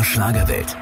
MDR Schlagerwelt.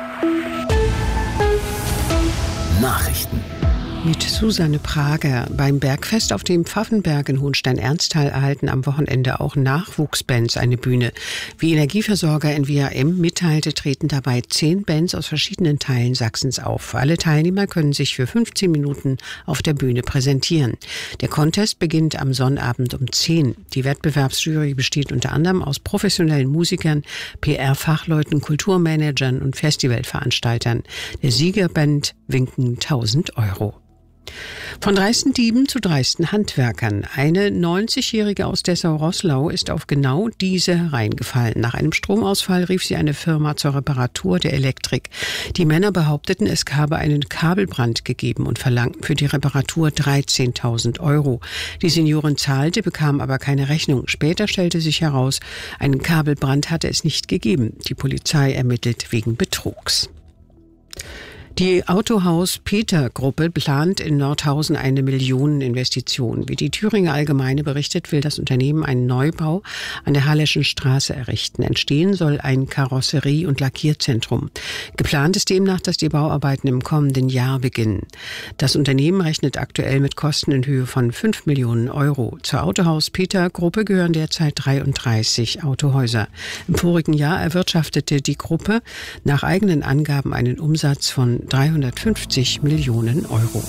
Nachrichten. Mit Susanne Prager. Beim Bergfest auf dem Pfaffenberg in Hohenstein-Ernsthal erhalten am Wochenende auch Nachwuchsbands eine Bühne. Wie Energieversorger NWAM mitteilte, treten dabei 10 Bands aus verschiedenen Teilen Sachsens auf. Alle Teilnehmer können sich für 15 Minuten auf der Bühne präsentieren. Der Contest beginnt am Sonnabend um 10. Die Wettbewerbsjury besteht unter anderem aus professionellen Musikern, PR-Fachleuten, Kulturmanagern und Festivalveranstaltern. Der Siegerband winken 1.000 €. Von dreisten Dieben zu dreisten Handwerkern. Eine 90-Jährige aus Dessau-Roßlau ist auf genau diese hereingefallen. Nach einem Stromausfall rief sie eine Firma zur Reparatur der Elektrik. Die Männer behaupteten, es habe einen Kabelbrand gegeben und verlangten für die Reparatur 13.000 €. Die Seniorin zahlte, bekam aber keine Rechnung. Später stellte sich heraus, einen Kabelbrand hatte es nicht gegeben. Die Polizei ermittelt wegen Betrugs. Die Autohaus-Peter-Gruppe plant in Nordhausen eine Millioneninvestition. Wie die Thüringer Allgemeine berichtet, will das Unternehmen einen Neubau an der Halleschen Straße errichten. Entstehen soll ein Karosserie- und Lackierzentrum. Geplant ist demnach, dass die Bauarbeiten im kommenden Jahr beginnen. Das Unternehmen rechnet aktuell mit Kosten in Höhe von 5 Millionen €. Zur Autohaus-Peter-Gruppe gehören derzeit 33 Autohäuser. Im vorigen Jahr erwirtschaftete die Gruppe nach eigenen Angaben einen Umsatz von 350 Millionen €.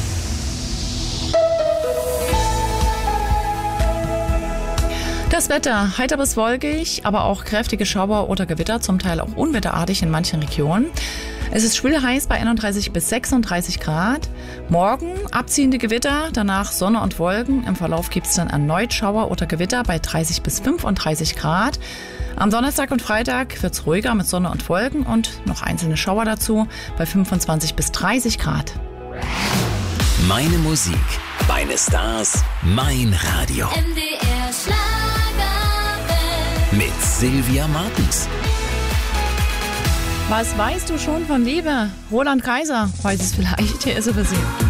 Das Wetter, heiter bis wolkig, aber auch kräftige Schauer oder Gewitter, zum Teil auch unwetterartig in manchen Regionen. Es ist schwül heiß bei 31 bis 36 Grad. Morgen abziehende Gewitter, danach Sonne und Wolken. Im Verlauf gibt es dann erneut Schauer oder Gewitter bei 30 bis 35 Grad. Am Donnerstag und Freitag wird es ruhiger mit Sonne und Wolken und noch einzelne Schauer dazu bei 25 bis 30 Grad. Meine Musik, meine Stars, mein Radio. MDR Schlagerwelt. Mit Sylvia Martens. Was weißt du schon von Liebe? Roland Kaiser weiß es vielleicht, hier ist er für Sie.